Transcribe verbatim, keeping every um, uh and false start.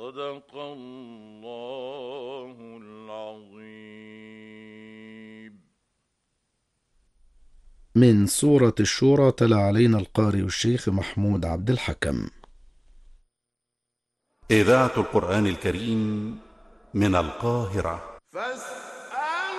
صدق الله العظيم. من سورة الشورى تلا علينا القارئ الشيخ محمود عبد الحكم. إذاعة القرآن الكريم من القاهرة.